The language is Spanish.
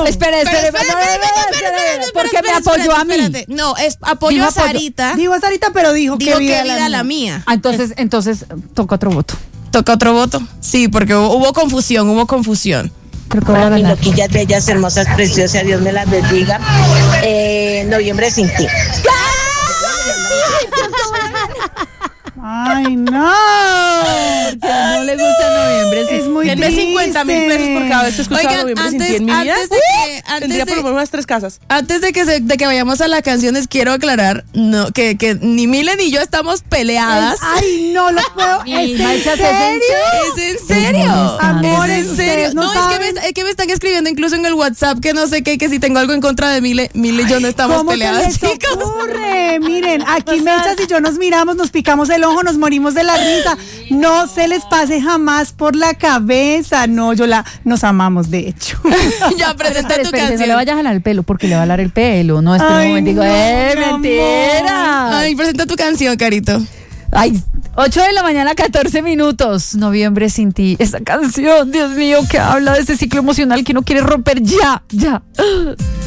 Espere, porque me apoyó a mí. No, apoyó a Sarita. Digo a Sarita, pero dijo que vida la mía. Entonces toca otro voto. ¿Toca otro voto? Sí, porque hubo confusión. Hola, mis loquillas bellas, hermosas, preciosas, Dios me las bendiga. Noviembre sin ti. Ay, no. Que no le gusta noviembre. Es muy Tendré triste. 50,000 pesos por cada vez que escuchaba noviembre sin ti en mi vida. Tendría por lo menos unas 3 casas. Antes de que vayamos a las canciones, quiero aclarar que ni Mile ni yo estamos peleadas. Ay, no lo puedo. ¿Es en serio? ¿Es en serio? Amores, ¿Es en serio? ustedes no es que me están escribiendo incluso en el WhatsApp que no sé qué, que si tengo algo en contra de Mile y yo no estamos ¿Cómo peleadas, se les chicas. ocurre? Miren, aquí Mechas y yo nos miramos, nos picamos el ojo, nos morimos de la risa. No se les pase jamás por la cabeza. No, nos amamos, de hecho. Ya, presenta tu No le canción. vayas a jalar el pelo porque le va a jalar el pelo. No, espera un momentico. no, mi ¡Mentira! Ay, presenta tu canción, Carito. Ay, 8 de la mañana, 14 minutos. Noviembre sin ti. Esa canción, Dios mío, que habla de ese ciclo emocional que uno quiere romper ya.